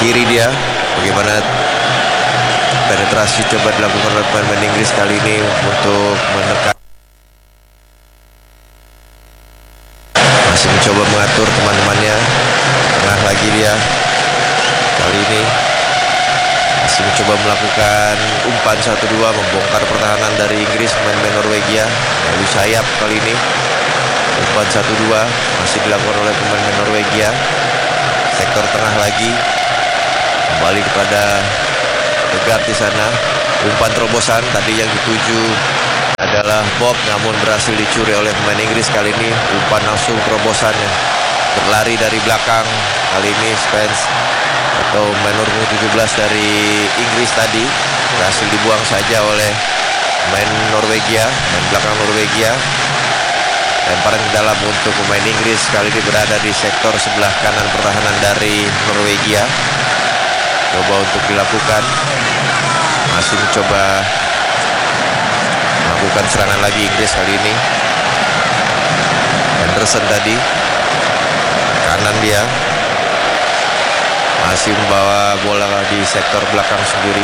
kiri dia. Bagaimana penetrasi coba dilakukan oleh pemain Inggris kali ini untuk menekan. Masih mencoba mengatur teman-temannya. Tengah lagi dia. Kali ini masih mencoba melakukan umpan 1-2, membongkar pertahanan dari Inggris, pemain Norwegia. Lalu sayap kali ini. Umpan 1-2 masih dilakukan oleh pemain Norwegia. Sektor tengah lagi. Kembali kepada Tegard di sana. Umpan terobosan tadi yang dituju adalah Bob, namun berhasil dicuri oleh pemain Inggris. Kali ini umpan langsung terobosannya berlari dari belakang. Kali ini Spence atau pemain nomor 17 dari Inggris tadi berhasil dibuang saja oleh pemain Norwegia, main belakang Norwegia. Lemparan ke dalam untuk pemain Inggris, kali ini berada di sektor sebelah kanan pertahanan dari Norwegia. Coba untuk dilakukan, masih mencoba melakukan serangan lagi Inggris kali ini. Henderson tadi kanan dia, masih membawa bola di sektor belakang sendiri.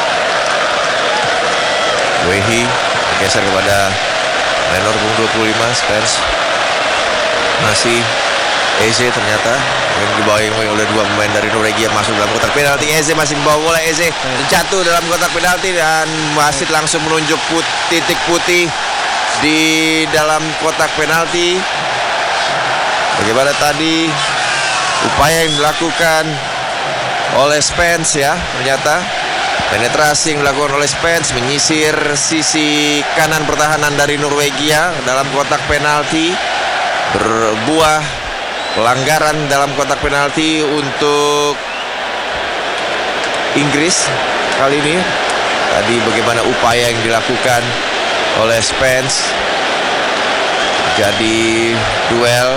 Wehi bergeser kepada menor 25 Spence. Masih Eze ternyata yang dibawahi oleh dua pemain dari Norwegia masuk dalam kotak penalti. Eze masih membawa bola. Eze jatuh dalam kotak penalti dan wasit langsung menunjuk titik putih di dalam kotak penalti. Bagaimana tadi upaya yang dilakukan oleh Spence ya, ternyata penetrasi yang dilakukan oleh Spence menyisir sisi kanan pertahanan dari Norwegia dalam kotak penalti, berbuah pelanggaran dalam kotak penalti untuk Inggris kali ini. Tadi bagaimana upaya yang dilakukan oleh Spence, jadi duel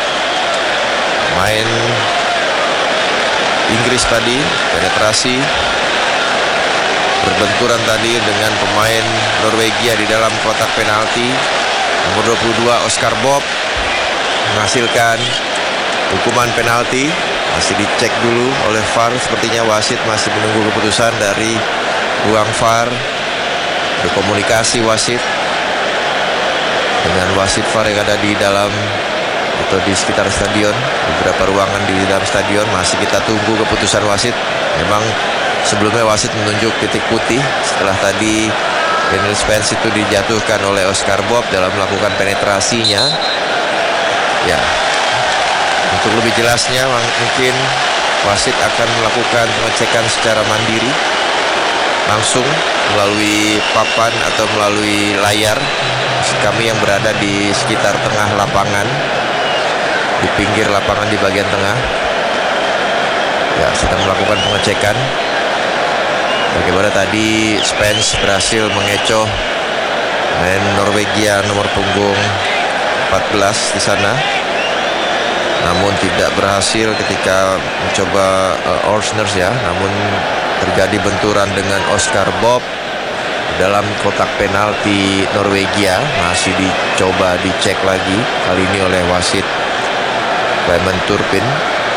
main Inggris tadi, penetrasi berbenturan tadi dengan pemain Norwegia di dalam kotak penalti. Nomor 22 Oscar Bob menghasilkan hukuman penalti. Masih dicek dulu oleh VAR, sepertinya wasit masih menunggu keputusan dari ruang VAR. Berkomunikasi wasit dengan wasit VAR yang ada di dalam atau di sekitar stadion, beberapa ruangan di dalam stadion. Masih kita tunggu keputusan wasit. Memang sebelumnya wasit menunjuk titik putih setelah tadi Daniel Spence itu dijatuhkan oleh Oscar Bob dalam melakukan penetrasinya. Ya, untuk lebih jelasnya mungkin wasit akan melakukan pengecekan secara mandiri langsung melalui papan atau melalui layar. Kami yang berada di sekitar tengah lapangan, di pinggir lapangan di bagian tengah, ya, sedang melakukan pengecekan. Bagaimana tadi Spence berhasil mengecoh main Norwegia nomor punggung 14 di sana, namun tidak berhasil ketika mencoba Orsners ya. Namun terjadi benturan dengan Oscar Bob dalam kotak penalti Norwegia. Masih dicoba dicek lagi kali ini oleh wasit Clement Turpin.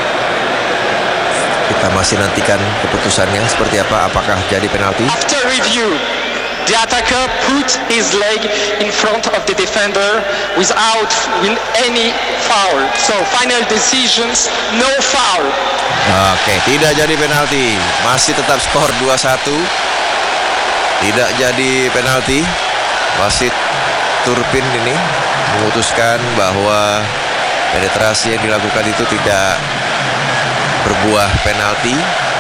Kita masih nantikan keputusannya seperti apa, apakah jadi penalti. After review, the attacker put his leg in front of the defender without any foul. So final decisions, no foul. Oke, tidak jadi penalti. Masih tetap skor 2-1. Tidak jadi penalti. Wasit Turpin ini memutuskan bahwa penetrasi yang dilakukan itu tidak berbuah penalti.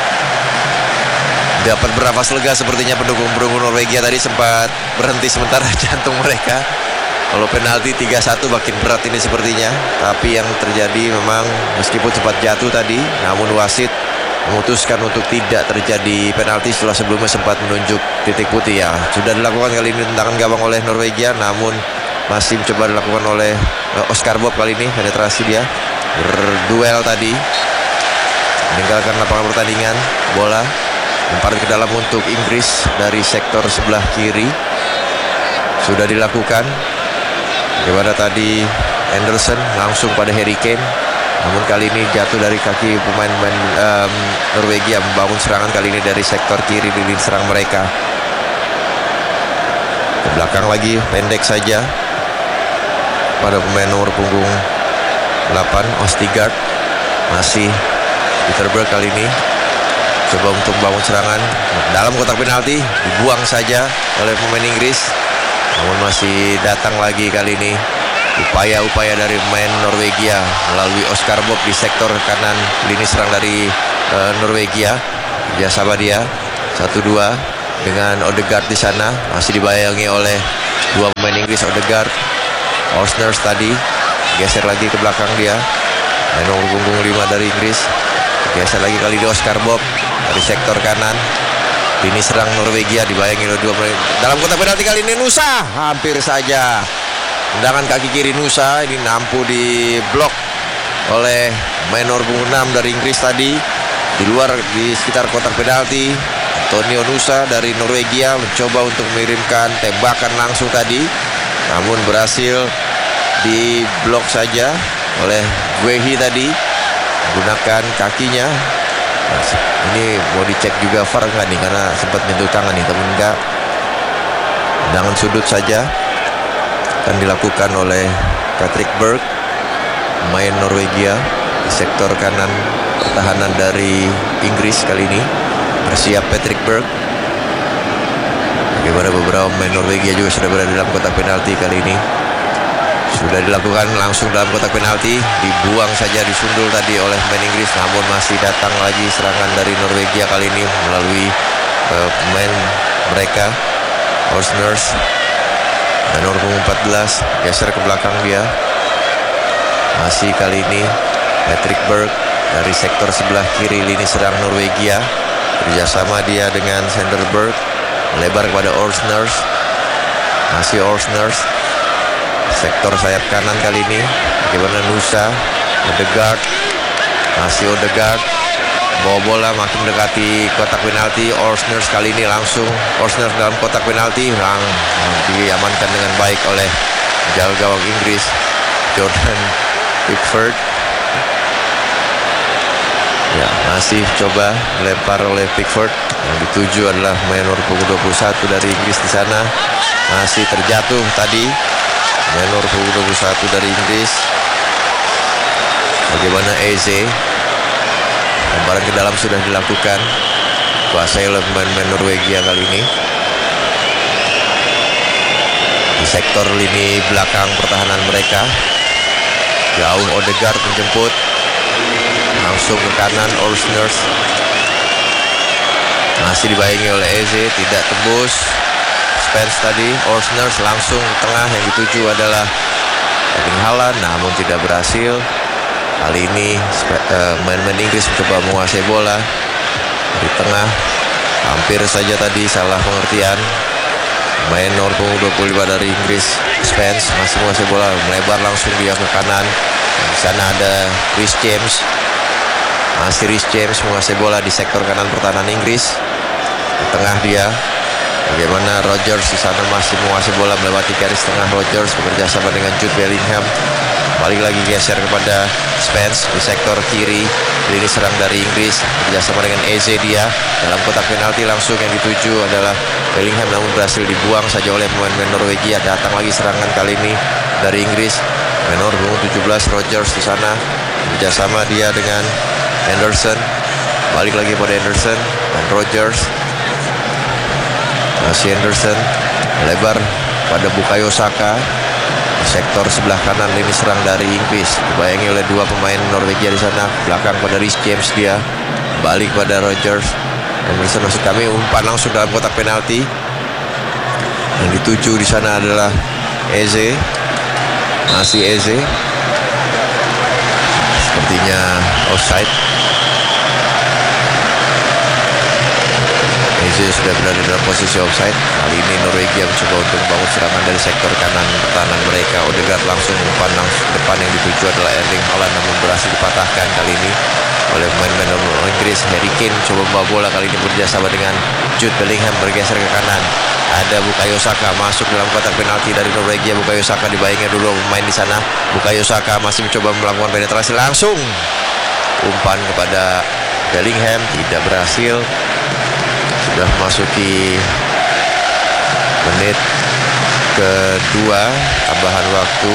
Dapat bernafas lega sepertinya pendukung-pendukung Norwegia tadi, sempat berhenti sementara jantung mereka. Kalau penalti 3-1 makin berat ini sepertinya. Tapi yang terjadi memang meskipun sempat jatuh tadi, namun wasit memutuskan untuk tidak terjadi penalti setelah sebelumnya sempat menunjuk titik putih ya. Sudah dilakukan kali ini tendangan gawang oleh Norwegia, namun masih mencoba dilakukan oleh Oscar Bob kali ini. Penetrasi dia, berduel tadi, meninggalkan lapangan pertandingan. Bola lempar ke dalam untuk Inggris dari sektor sebelah kiri. Sudah dilakukan. Bagaimana tadi Anderson langsung pada Harry Kane. namun kali ini jatuh dari kaki pemain-pemain Norwegia. Membangun serangan kali ini dari sektor kiri di lini serang mereka. Ke belakang lagi, pendek saja pada pemain nomor punggung 8, Ostigard. Masih Peterberg kali ini coba untuk membangun serangan dalam kotak penalti, dibuang saja oleh pemain Inggris. Namun masih datang lagi kali ini upaya-upaya dari pemain Norwegia melalui Oscar Bob di sektor kanan lini serang dari Norwegia. Kerjasama dia 1-2 dengan Odegaard di sana, masih dibayangi oleh dua pemain Inggris. Odegaard, Orsners tadi geser lagi ke belakang dia, main nomor punggung 5 dari Inggris. Geser lagi kali di Oscar Bob dari sektor kanan. Lini serang Norwegia dibayangi oleh dua pemain. Dalam kotak penalti kali ini Nusa hampir saja. Tendangan kaki kiri Nusa ini nampu di blok oleh main nomor punggung 6 dari Inggris tadi. Di luar di sekitar kotak penalti, Antonio Nusa dari Norwegia mencoba untuk mengirimkan tembakan langsung tadi, namun berhasil di blok saja oleh Guehi tadi menggunakan kakinya. Nah, ini mau dicek juga VAR nggak nih, karena sempat menyentuh tangan nih, tapi enggak. Tendangan sudut saja akan dilakukan oleh Patrick Berg, pemain Norwegia di sektor kanan pertahanan dari Inggris kali ini. Bersiap Patrick Berg. Bagaimana beberapa pemain Norwegia juga sudah berada dalam kotak penalti kali ini. Sudah dilakukan langsung dalam kotak penalti, dibuang saja, disundul tadi oleh pemain Inggris, namun masih datang lagi serangan dari Norwegia kali ini melalui pemain mereka, Orsners. Dan nomor 14 geser ke belakang dia. Masih kali ini Patrick Berg dari sektor sebelah kiri lini serang Norwegia. Kerjasama dia dengan Sanderberg, melebar kepada Orsners. Masih Orsners sektor sayap kanan kali ini. Bagaimana Nusa, Odegaard, masih Odegaard, bawa bola makin mendekati kotak penalti. Orsners kali ini langsung Orsners dalam kotak penalti, diamankan dengan baik oleh jaga gawang Inggris Jordan Pickford. Ya, masih coba melempar oleh Pickford. Yang dituju adalah main nomor punggung 21 dari Inggris di sana. Masih terjatuh tadi main nomor punggung 21 dari Inggris. Bagaimana Eze? Lemparan ke dalam sudah dilakukan, kuasai oleh pemain-pemain Norwegia kali ini. Di sektor lini belakang pertahanan mereka, jauh Odegaard menjemput, langsung ke kanan Orsners. Masih dibayangi oleh Eze, tidak tembus. Spence tadi, Orsners langsung ke tengah, yang dituju adalah Erling Haaland, namun tidak berhasil. Kali ini main-main Inggris mencoba menguasai bola di tengah. Hampir saja tadi salah pengertian. Main nomor punggung 25 dari Inggris, Spence, masih menguasai bola, melebar langsung dia ke kanan. Di sana ada Reece James. Masih Reece James menguasai bola di sektor kanan pertahanan Inggris. Di tengah dia. Bagaimana Rodgers di sana masih menguasai bola melewati garis tengah. Rodgers bekerja sama dengan Jude Bellingham. Balik lagi geser kepada Spence di sektor kiri lini serang dari Inggris. Bekerjasama dengan Eze dia dalam kotak penalti, langsung yang dituju adalah Bellingham, namun berhasil dibuang saja oleh pemain-pemain Norwegia. Datang lagi serangan kali ini dari Inggris. Nomor 17 Rodgers di sana. Bekerjasama dia dengan Henderson. Balik lagi pada Henderson dan Rodgers. Masih Henderson melebar pada Bukayo Saka di sektor sebelah kanan lini serang dari Inggris. Dibayangi oleh dua pemain Norwegia di sana. Belakang pada Reece James dia. Balik pada Rodgers. Henderson maksud kami umpan langsung dalam kotak penalti. Yang dituju di sana adalah Eze. Masih Eze. Sepertinya offside. Eze Eze sudah berada dalam posisi offside. Kali ini Norwegia mencoba untuk membangun serangan dari sektor kanan pertahanan mereka. Odegaard langsung umpan langsung depan yang dituju adalah Erling Haaland, namun berhasil dipatahkan kali ini oleh pemain Inggris. Harry Kane coba membawa bola, kali ini bekerjasama dengan Jude Bellingham, bergeser ke kanan. Ada Bukayo Saka masuk dalam kotak penalti dari Norwegia. Bukayo Saka dibayangnya dulu pemain di sana. Bukayo Saka masih mencoba melakukan penetrasi langsung. Umpan kepada Bellingham tidak berhasil. Sudah memasuki menit kedua tambahan waktu.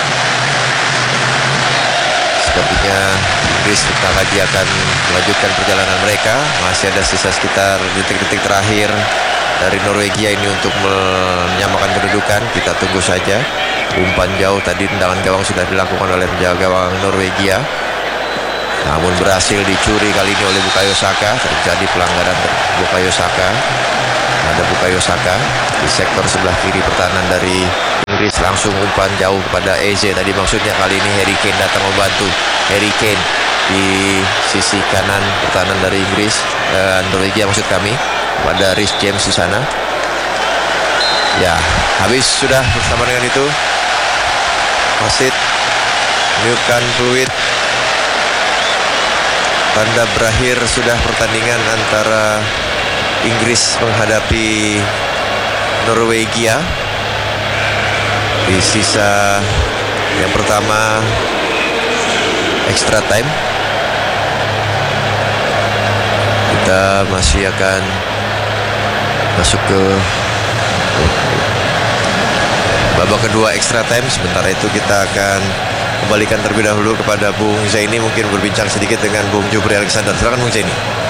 Sepertinya Inggris sebentar lagi akan melanjutkan perjalanan mereka. Masih ada sisa sekitar detik-detik terakhir dari Norwegia ini untuk menyamakan kedudukan. Kita tunggu saja. Umpan jauh tadi, tendangan gawang sudah dilakukan oleh penjaga gawang Norwegia, namun berhasil dicuri kali ini oleh Bukayo Saka. Terjadi pelanggaran Bukayo Saka. Ada Bukayo Saka di sektor sebelah kiri pertahanan dari Inggris. Langsung umpan jauh kepada Eze. Tadi maksudnya kali ini Harry Kane datang membantu. Harry Kane di sisi kanan pertahanan dari Inggris, Norwegia maksud kami, pada Rhys James di sana. Ya, habis sudah bersama dengan itu. Wasit meniupkan peluit. Tanda berakhir sudah pertandingan antara Inggris menghadapi Norwegia. Di sisa yang pertama extra time. Kita masih akan masuk ke babak kedua extra time. Sementara itu kita akan kembalikan terlebih dahulu kepada Bung Zaini, mungkin berbincang sedikit dengan Bung Jupri Alexander. Silakan Bung Zaini.